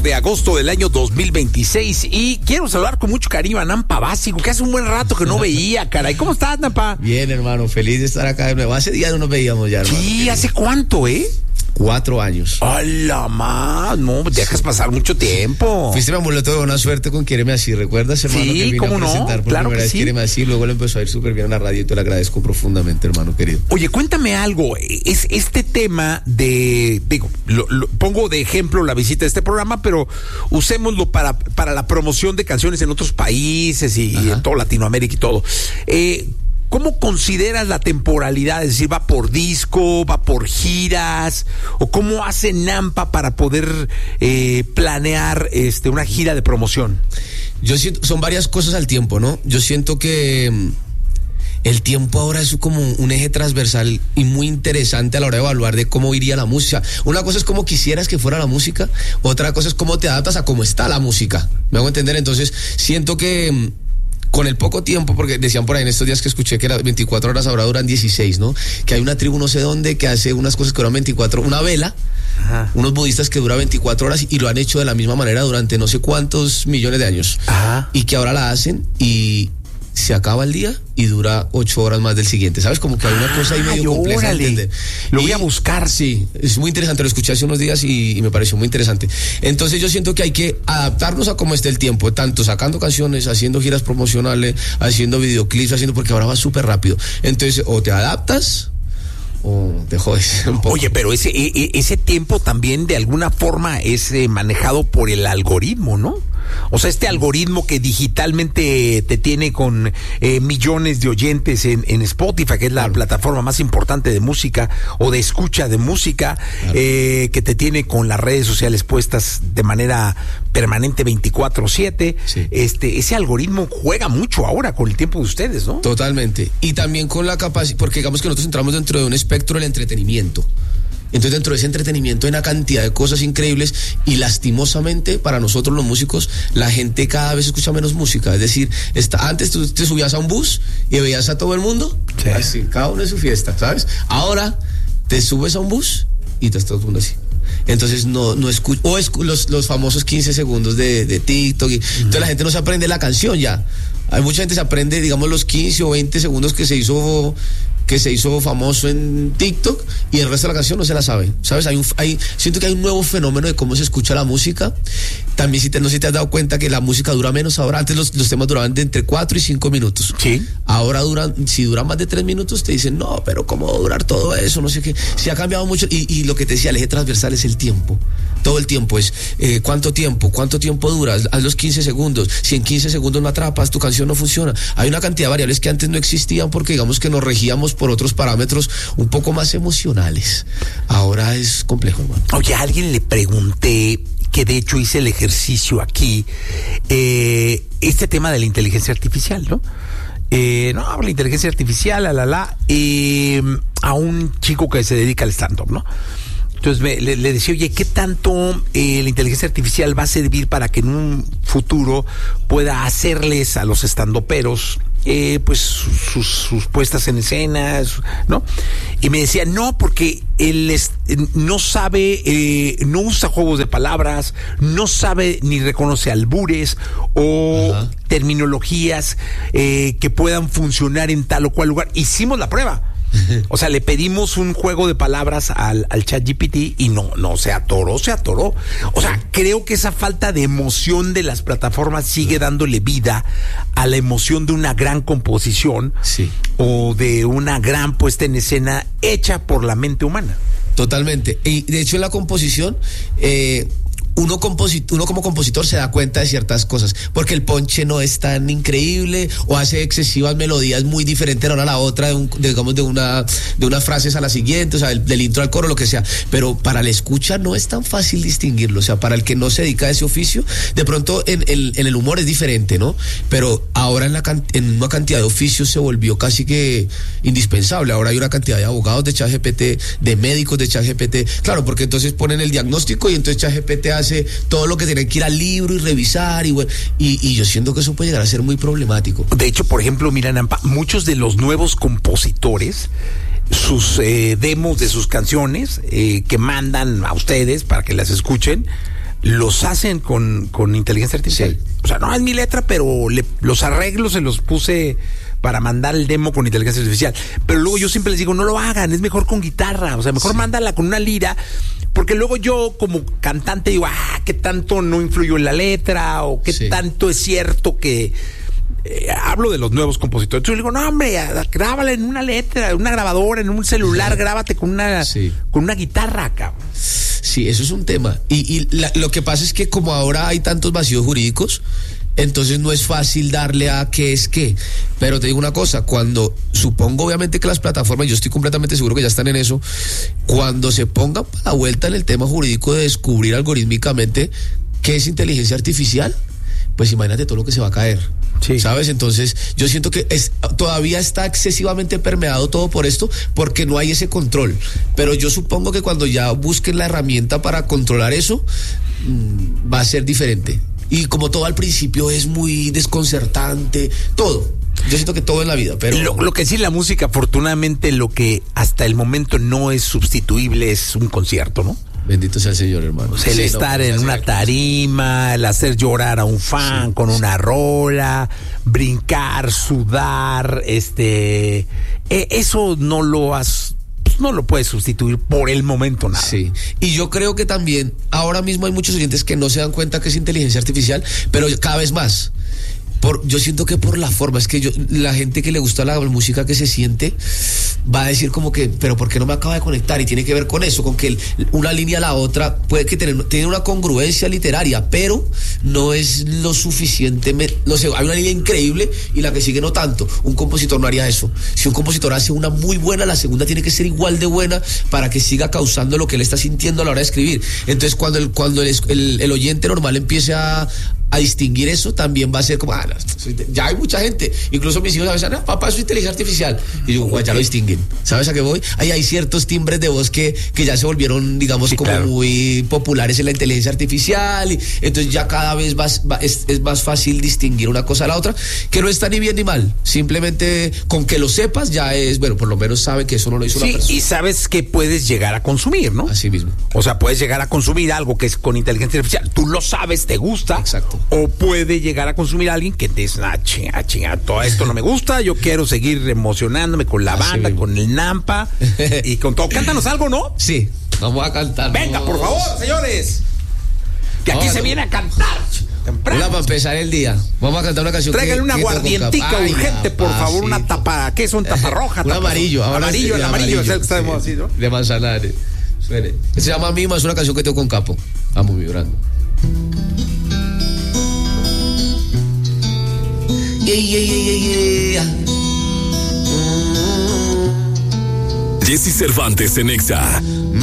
de agosto del año 2026 y quiero saludar con mucho cariño a Nampa Básico, que hace un buen rato que no veía, caray. ¿Cómo estás, Nampa? Bien, hermano, feliz de estar acá de nuevo. Hace días no nos veíamos ya, hermano. Sí, ¿hace cuánto, 4 años. ¡A la más! No, dejas pasar mucho tiempo. Fuiste mi amuleto de buena suerte con Quiéreme Así, ¿recuerdas, hermano? Sí, que vine cómo a presentar no, por claro primera que vez sí. Quiéreme Así, luego le empezó a ir súper bien a la radio y te lo agradezco profundamente, hermano querido. Oye, cuéntame algo, es este tema de, pongo de ejemplo la visita de este programa, pero usémoslo para la promoción de canciones en otros países y en toda Latinoamérica y todo. ¿Cómo consideras la temporalidad? Es decir, ¿va por disco, va por giras? ¿O cómo hace Nampa para poder planear una gira de promoción? Yo siento, son varias cosas al tiempo, ¿no? Yo siento que el tiempo ahora es como un eje transversal y muy interesante a la hora de evaluar de cómo iría la música. Una cosa es cómo quisieras que fuera la música, otra cosa es cómo te adaptas a cómo está la música. ¿Me hago entender? Entonces, siento que con el poco tiempo, porque decían por ahí en estos días que escuché que eran 24 horas, ahora duran 16, ¿no? Que hay una tribu no sé dónde que hace unas cosas que duran 24, una vela, unos budistas que dura 24 horas y lo han hecho de la misma manera durante no sé cuántos millones de años. Y que ahora la hacen y se acaba el día y dura 8 horas más del siguiente, ¿sabes? Como que hay una cosa ahí medio compleja de entender. Lo voy a buscar. Sí, es muy interesante, lo escuché hace unos días y me pareció muy interesante. Entonces yo siento que hay que adaptarnos a cómo esté el tiempo, tanto sacando canciones, haciendo giras promocionales, haciendo videoclips, porque ahora va súper rápido. Entonces, o te adaptas o te jodes un poco. Oye, pero ese tiempo también de alguna forma es manejado por el algoritmo, ¿no? O sea, este algoritmo que digitalmente te tiene con millones de oyentes en Spotify, que es la plataforma más importante de música o de escucha de música, que te tiene con las redes sociales puestas de manera permanente 24/7. Sí. Ese algoritmo juega mucho ahora con el tiempo de ustedes, ¿no? Totalmente. Y también con la capacidad, porque digamos que nosotros entramos dentro de un espectro del entretenimiento. Entonces dentro de ese entretenimiento hay una cantidad de cosas increíbles y lastimosamente para nosotros los músicos la gente cada vez escucha menos música. Es decir, antes tú te subías a un bus y veías a todo el mundo, así, cada uno en su fiesta, ¿sabes? Ahora te subes a un bus y te está todo el mundo así. Entonces no escucho, los famosos 15 segundos de TikTok. Entonces la gente no se aprende la canción ya. Hay mucha gente que se aprende, digamos, los 15 o 20 segundos que se hizo famoso en TikTok y el resto de la canción no se la sabe, ¿sabes? Siento que hay un nuevo fenómeno de cómo se escucha la música. También no sé si te has dado cuenta que la música dura menos ahora. Antes los temas duraban de entre 4 y 5 minutos. Sí. Ahora si duran más de 3 minutos te dicen, no, pero ¿cómo va a durar todo eso? No sé qué. Se ha cambiado mucho y lo que te decía, el eje transversal es el tiempo. Todo el tiempo es, ¿cuánto tiempo duras? Haz los 15 segundos. Si en 15 segundos no atrapas, tu canción no funciona. Hay una cantidad de variables que antes no existían porque digamos que nos regíamos por otros parámetros un poco más emocionales. Ahora es complejo, hermano. Oye, a alguien le pregunté, que de hecho hice el ejercicio aquí, este tema de la inteligencia artificial, ¿no? La inteligencia artificial, a un chico que se dedica al stand-up, ¿no? Entonces le decía, oye, ¿qué tanto la inteligencia artificial va a servir para que en un futuro pueda hacerles a los estandoperos pues sus puestas en escena, ¿no? Y me decía, no, porque él no sabe, no usa juegos de palabras, no sabe ni reconoce albures o terminologías que puedan funcionar en tal o cual lugar. Hicimos la prueba. O sea, le pedimos un juego de palabras al ChatGPT y no se atoró. O sea, creo que esa falta de emoción de las plataformas sigue dándole vida a la emoción de una gran composición o de una gran puesta en escena hecha por la mente humana. Totalmente. Y de hecho en la composición uno como compositor se da cuenta de ciertas cosas, porque el ponche no es tan increíble o hace excesivas melodías muy diferentes una a la otra, de unas frases a la siguiente, o sea, del intro al coro, lo que sea, pero para la escucha no es tan fácil distinguirlo, o sea, para el que no se dedica a ese oficio, de pronto en el humor es diferente, ¿no? Pero ahora en una cantidad de oficios se volvió casi que indispensable. Ahora hay una cantidad de abogados de ChatGPT, de médicos de ChatGPT, claro, porque entonces ponen el diagnóstico y entonces ChatGPT hace todo lo que tienen que ir al libro y revisar y yo siento que eso puede llegar a ser muy problemático. De hecho, por ejemplo, mira, Nampa, muchos de los nuevos compositores, sus demos de sus canciones que mandan a ustedes para que las escuchen, los hacen con inteligencia artificial. Sí. O sea, no es mi letra, pero los arreglos se los puse para mandar el demo con inteligencia artificial. Pero luego yo siempre les digo, no lo hagan, es mejor con guitarra. O sea, mejor mándala con una lira. Porque luego yo como cantante digo, ¿qué tanto no influyó en la letra? O ¿qué tanto es cierto que... hablo de los nuevos compositores. Yo le digo, no, hombre, grábala en una letra, en una grabadora, en un celular, grábate con una guitarra, cabrón. Sí, eso es un tema. Lo que pasa es que como ahora hay tantos vacíos jurídicos, entonces no es fácil darle a qué es qué. Pero te digo una cosa, cuando supongo obviamente que las plataformas, yo estoy completamente seguro que ya están en eso, cuando se pongan para la vuelta en el tema jurídico de descubrir algorítmicamente qué es inteligencia artificial, pues imagínate todo lo que se va a caer. Sí. ¿Sabes? Entonces yo siento que todavía está excesivamente permeado todo por esto, porque no hay ese control. Pero yo supongo que cuando ya busquen la herramienta para controlar eso, va a ser diferente. Y como todo al principio es muy desconcertante, todo. Yo siento que todo en la vida, pero... Lo que sí, la música, afortunadamente, lo que hasta el momento no es sustituible es un concierto, ¿no? Bendito sea el Señor, hermano. O sea, el estar en una tarima, el hacer llorar a un fan con una rola, brincar, sudar, eso no lo puedes sustituir por el momento nada. Sí, y yo creo que también ahora mismo hay muchos oyentes que no se dan cuenta que es inteligencia artificial, pero cada vez más. Yo siento que por la forma, es que la gente que le gusta la música que se siente va a decir como que, pero ¿por qué no me acaba de conectar? Y tiene que ver con eso, con que una línea a la otra puede que tiene una congruencia literaria, pero no es lo suficiente, no sé, hay una línea increíble y la que sigue no tanto. Un compositor no haría eso. Si un compositor hace una muy buena, la segunda tiene que ser igual de buena para que siga causando lo que él está sintiendo a la hora de escribir. Entonces cuando el oyente normal empiece a distinguir eso, también va a ser como, ya hay mucha gente, incluso mis hijos a veces, papá, eso es inteligencia artificial, y yo, ya lo distinguen. ¿Sabes a qué voy? Hay ciertos timbres de voz que ya se volvieron, digamos, como muy populares en la inteligencia artificial, y entonces ya cada vez es más fácil distinguir una cosa a la otra, que no está ni bien ni mal, simplemente con que lo sepas ya es, bueno, por lo menos sabe que eso no lo hizo una persona. Y sabes que puedes llegar a consumir, ¿no? Así mismo. O sea, puedes llegar a consumir algo que es con inteligencia artificial, tú lo sabes, te gusta. Exacto. O puede llegar a consumir a alguien que te dice, chinga, todo esto no me gusta, yo quiero seguir emocionándome con la banda, con el Nampa y con todo. Cántanos algo, ¿no? Sí, vamos a cantar. Venga, por favor, señores. Que aquí se viene a cantar. Temprano. Para empezar el día. Vamos a cantar una canción. Tráiganle una aguardientica urgente, por favor, una tapa. ¿Qué es un tapa roja? Un amarillo. Amarillo, el amarillo es el que está de moda, así, ¿no? De Manzanares. Suene. Se llama Mima, es una canción que tengo con Capo. Vamos vibrando. Jesse Cervantes en Exa.